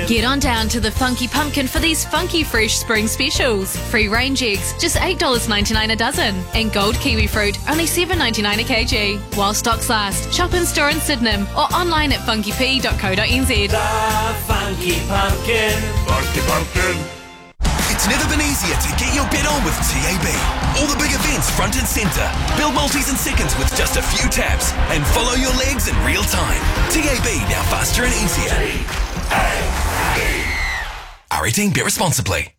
Get on down to the Funky Pumpkin for these funky fresh spring specials. Free range eggs, just $8.99 a dozen. And gold kiwi fruit, only $7.99 a kg. While stocks last, shop in store in Sydenham or online at funkyp.co.nz. The Funky Pumpkin. Funky Pumpkin. It's never been easier to get your bet on with TAB. All the big events front and centre. Build multis in seconds with just a few taps and follow your legs in real time. TAB, now faster and easier. R18, bet responsibly.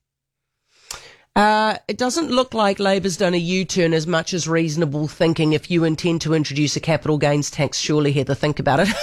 It doesn't look like Labour's done a U-turn as much as reasonable thinking. If you intend to introduce a capital gains tax, surely, Heather, think about it.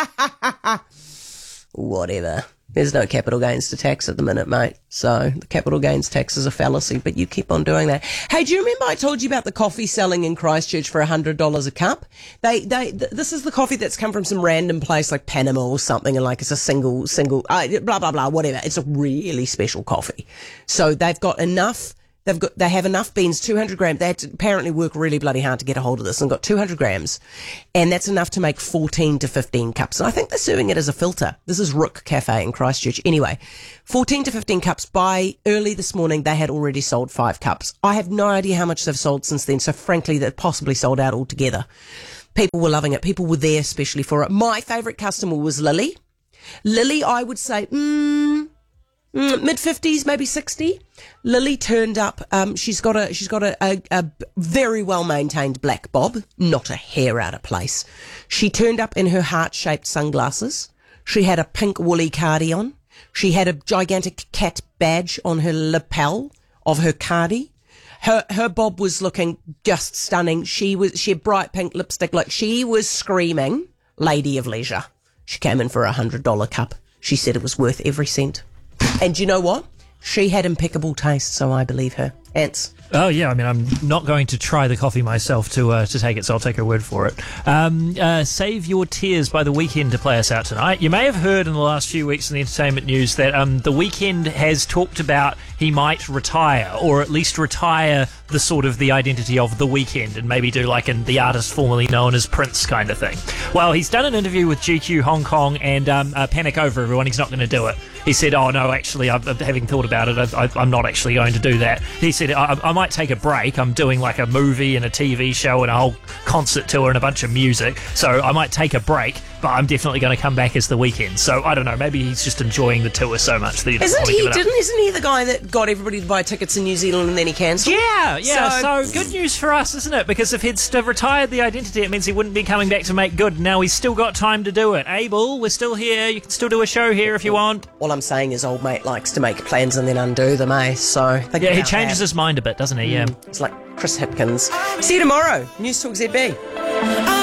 Whatever. There's no capital gains to tax at the minute, mate. So the capital gains tax is a fallacy, but you keep on doing that. Hey, do you remember I told you about the coffee selling in Christchurch for $100 a cup? This is the coffee that's come from some random place like Panama or something, and like it's a single, blah, blah, blah, whatever. It's a really special coffee. So they've got enough. They have enough beans, 200 grams. They had to apparently work really bloody hard to get a hold of this and got 200 grams. And that's enough to make 14 to 15 cups. And I think they're serving it as a filter. This is Rook Cafe in Christchurch. Anyway, 14 to 15 cups. By early this morning, they had already sold 5 cups. I have no idea how much they've sold since then. So frankly, they've possibly sold out altogether. People were loving it. People were there especially for it. My favourite customer was Lily. Lily, I would say, mid-50s, maybe 60. Lily turned up. She's got a very well-maintained black bob, not a hair out of place. She turned up in her heart-shaped sunglasses. She had a pink woolly cardi on. She had a gigantic cat badge on her lapel of her cardi. Her bob was looking just stunning. She had bright pink lipstick. Like, she was screaming, Lady of Leisure. She came in for a $100 cup. She said it was worth every cent. And you know what? She had impeccable taste, so I believe her. Ants. Oh, yeah. I mean, I'm not going to try the coffee myself to take it, so I'll take her word for it. Save Your Tears by The Weeknd to play us out tonight. You may have heard in the last few weeks in the entertainment news that The Weeknd has talked about he might retire, or at least retire the identity of The Weeknd and maybe do like the artist formerly known as Prince kind of thing. Well, he's done an interview with GQ Hong Kong and panic over everyone. He's not going to do it. He said, oh, no, actually, having thought about it, I'm not actually going to do that. He said, I might take a break. I'm doing like a movie and a TV show and a whole concert tour and a bunch of music. So I might take a break, but I'm definitely going to come back as The Weeknd. So I don't know. Maybe he's just enjoying the tour so much that he doesn't want to give it up. Isn't he the guy that got everybody to buy tickets in New Zealand and then he cancelled? Yeah. So good news for us, isn't it? Because if he'd retired the identity, it means he wouldn't be coming back to make good. Now he's still got time to do it. Abel, we're still here. You can still do a show here if you want. All I'm saying is old mate likes to make plans and then undo them, eh? So he changes his mind a bit, doesn't he? Yeah. It's like Chris Hipkins. See you tomorrow. News Talk ZB.